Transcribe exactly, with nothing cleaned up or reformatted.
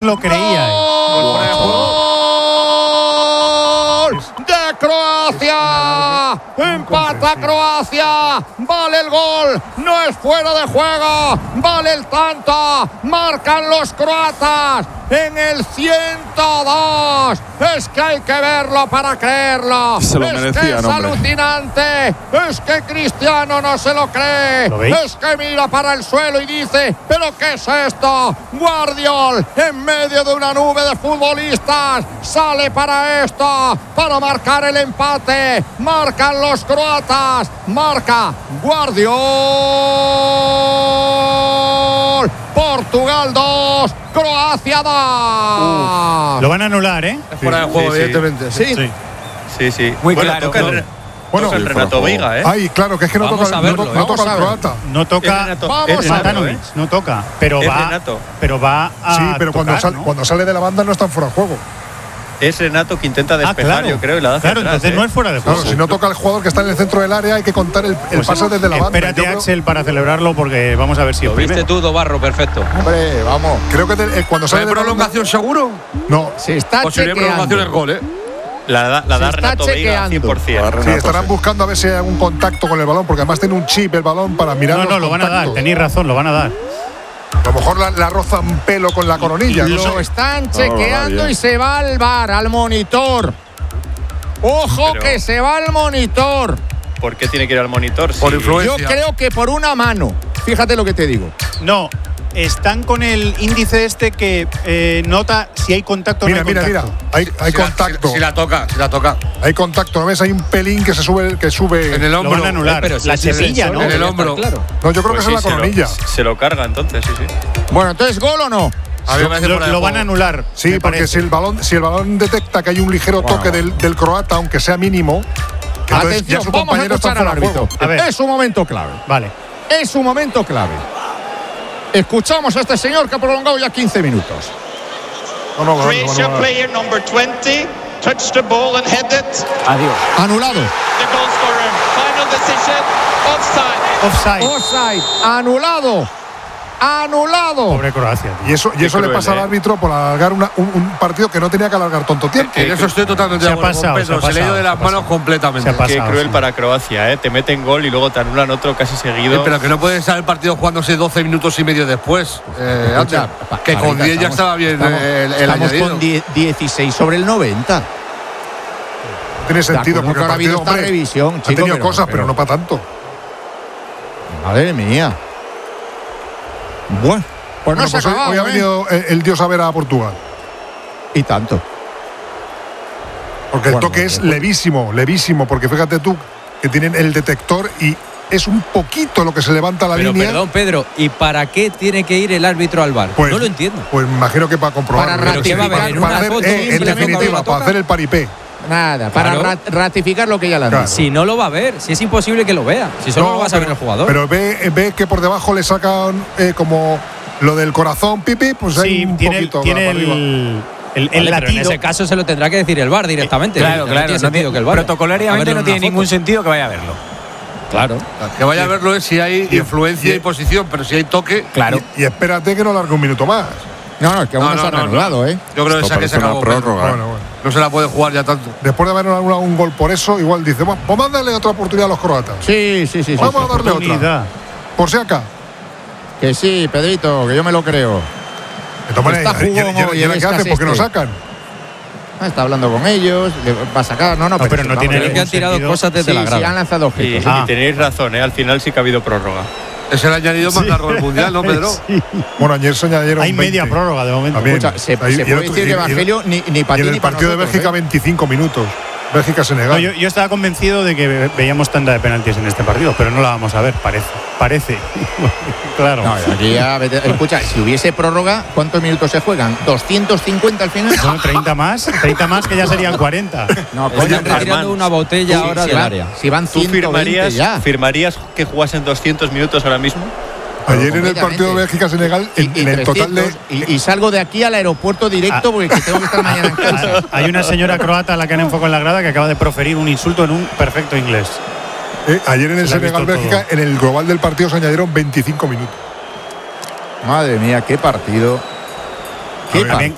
lo creía. ¡Gol de Croacia! ¡Empata Croacia! ¡Vale el gol! ¡No es fuera de juego! ¡Vale el tanto! ¡Marcan los croatas! En el ciento dos. Es que hay que verlo para creerlo. Se lo es merecía, que es no, hombre. alucinante. Es que Cristiano no se lo cree. ¿Lo veis? Es que mira para el suelo y dice: ¿pero qué es esto? Guardiol, en medio de una nube de futbolistas, sale para esto, para marcar el empate. Marcan los croatas. Marca Guardiol. Portugal dos, Croacia dos. Lo van a anular, ¿eh? Es fuera de juego, sí, sí. evidentemente. Sí. Sí, Sí, sí. Muy bueno, claro. Toca el, ¿no? Bueno, toca el sí, Renato fuera de Veiga, ¿eh? Ay, claro, que es que no Vamos toca, a verlo, no, ¿eh? no toca Vamos a el ver. croata. No Es toca Renato, Vamos es a Renato, Matanovic, ¿eh? no toca, pero Es va, Renato. pero va a Sí, pero cuando, tocar, sal- ¿no? cuando sale de la banda no están fuera de juego. Es Renato que intenta Ah, despejar, claro. yo creo, y la da hacia Claro, atrás, entonces ¿eh? no es fuera de juego. Claro, si no toca el jugador que está en el centro del área, hay que contar el, el Pues pase desde la banda. espérate, Yo creo- Axel, para celebrarlo, porque vamos a ver si Lo es viste primero. tú, Dobarro, perfecto. Hombre, vamos. Creo que de- eh, cuando sale ¿Hay de la banda, prolongación seguro? no. Se está Posible prolongación es chequeando. gol, ¿eh? La da, la Se da está Renato Veiga al cien por cien. chequeando. Sí, Renato, estarán sí. buscando a ver si hay algún contacto con el balón, porque además tiene un chip el balón para mirar No, los no, lo van a dar, contactos. tenéis razón, lo van a dar. A lo mejor la, la roza un pelo con la coronilla. No Lo sé. están No, chequeando bien. y se va al bar, al monitor. Ojo Pero- que se va al monitor. ¿Por qué tiene que ir al monitor? Por Sí. influencia. Yo creo que por una mano. Fíjate lo que te digo. No, están con el índice este que eh, nota si hay contacto o Mira, no hay mira, mira. contacto. Hay, hay Si la- contacto. Si, si la toca, si la toca. Hay contacto. ¿No ves? Hay un pelín que se sube, que sube. En el Lo hombro. van a anular. Pero si la es el semilla, sensor, ¿no? En el debería hombro. estar claro. No, yo creo Pues que es en la sí, se lo- coronilla. Se lo carga entonces, sí, sí. Bueno, entonces, ¿gol o no? A mí me parece Lo, fuera de lo van juego. a anular. Sí, me porque parece. si el balón, si el balón detecta que hay un ligero Bueno, toque bueno. del, del croata, aunque sea mínimo, entonces Atención, ya su vamos a compañero está escuchar al fuera de árbitro. juego. A ver. Es un momento clave. Vale. Es un momento clave. Escuchamos a este señor que ha prolongado ya quince minutos. No, no, no, no, Croatia no, no. player number twenty touched the ball and headed. Adiós. Anulado. The goal scorer. Final decision. Offside. Offside. Offside. Anulado. Anulado. Pobre Croacia. Y eso, y Qué eso le cruel, pasa al ¿eh? árbitro por alargar una- un, un partido que no tenía que alargar tonto tiempo. En eso estoy totalmente Se de ha acuerdo pasado, con Pedro. se ha Se le ha ido pasado, de se ha las manos pasado. completamente. Se ha pasado. Qué cruel sí. para Croacia, ¿eh? Te meten gol y luego te anulan otro casi seguido. Eh, pero que no puede estar el partido jugándose doce minutos y medio después. Eh, Escucha, Ángel, pa- que con Pajarita, diez ya estamos- estaba bien estamos- eh, el, el Estamos añadido. con die- dieciséis sobre el noventa. Tiene sentido, De acuerdo porque que el ahora ha habido partido, esta hombre, revisión, ha chico, tenido pero- cosas, pero, pero- no para tanto. Madre mía. Bueno, pues no Bueno, se ha pues hoy, acabado, hoy ha ¿eh? venido el, el dios a ver a Portugal. Y tanto. Porque Bueno, el toque es bueno. levísimo, levísimo, porque fíjate tú que tienen el detector y es un poquito lo que se levanta la Pero línea. perdón, Pedro, ¿y para qué tiene que ir el árbitro al VAR? Pues- no lo entiendo. Pues me imagino que para comprobar. Para ¿Pero qué va a haber? ¿En para una hacer, foto eh, en simplemente definitiva, cuando lo para toca? hacer el paripé. Nada, para Claro. ra- ratificar lo que ya le han Claro. dicho. Si no lo va a ver, si es imposible que lo vea. Si solo No, lo va a saber pero- el jugador. Pero ve, ve que por debajo le sacan eh, como lo del corazón, pipi, pues hay Sí, un tiene, poquito tiene para arriba. el, el, el Vale, pero en latido. ese caso se lo tendrá que decir el VAR directamente. Claro, No claro. tiene no sentido tiene- que el VAR. protocolariamente A verlo no en tiene una ningún foto. sentido que vaya a verlo. Claro. Que vaya a verlo es si hay influencia y- y posición, pero si hay toque. Claro. Y, y espérate que no largue un minuto más. No, no, es que aún no, No, se ha no, no, reanudado, ¿eh? Yo creo que Esto esa que se parece una acabó. Pedro. prórroga. Bueno, bueno. No se la puede jugar ya tanto. Después de haber anulado un gol por eso, igual dice, "Bueno, vamos a darle otra oportunidad a los croatas. Sí, sí, sí. sí, Vamos sí. a darle otra. Oportunidad. Por si acá. Que sí, Pedrito, que yo me lo creo. De todas maneras, Está ¿y- y- jugón y- y- hoy y el ahora qué hacen? Escas ¿Por qué no este. sacan? Ah, está hablando con ellos, le va a sacar. No, no, No, pero no vamos, tiene Creo que- que han tirado sentido. cosas desde Sí, la sí, grada. han lanzado Y, objetos. y Ah. tenéis razón, ¿eh? Al final sí que ha habido prórroga. Es el añadido más largo del mundial, ¿no, Pedro? Sí. Bueno, ayer se añadieron Hay media veinte. prórroga de momento. También. Escucha, se, Ahí- se y puede el otro- decir y- que y- Evangelio ni, ni para Y ti en ni el para partido de nosotros, Bélgica, ¿eh? veinticinco minutos. Bélgica-Senegal. No, yo, yo estaba convencido de que ve- veíamos tanda de penaltis en este partido, pero no la vamos a ver, parece. Parece. Claro. No, aquí ya, vete- escucha, si hubiese prórroga, ¿cuántos minutos se juegan? ¿doscientos cincuenta al final? Son treinta más, treinta más que ya serían cuarenta. No, Están coño, retirando Armand, una botella Sí, ahora si del van- área. Si van ¿Tú ciento veinte firmarías, ya. firmarías que jugasen doscientos minutos ahora mismo? Ayer en el partido de Bélgica-Senegal, Y, en, y en el total de. trescientos, y, y salgo de aquí al aeropuerto directo porque que tengo que estar mañana en casa. Hay una señora croata a la que han enfocado en la grada que acaba de proferir un insulto en un perfecto inglés. eh, ayer en el Se le ha visto Senegal-Bélgica, en el global del partido se añadieron veinticinco minutos. Madre mía, qué partido. Qué A ver, partido.